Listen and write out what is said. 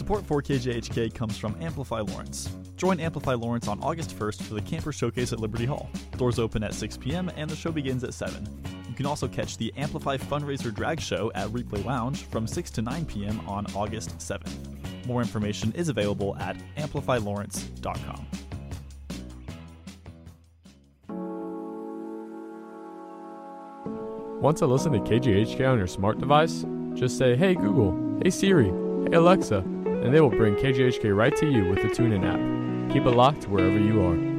Support for KJHK comes from Amplify Lawrence. Join Amplify Lawrence on August 1st for the Camper Showcase at Liberty Hall. Doors open at 6 p.m. and the show begins at 7. You can also catch the Amplify Fundraiser Drag Show at Replay Lounge from 6 to 9 p.m. on August 7th. More information is available at amplifylawrence.com. Want to listen to KGHK on your smart device? Just say, "Hey Google, hey Siri, hey Alexa," and they will bring KGHK right to you with the TuneIn app. Keep it locked wherever you are.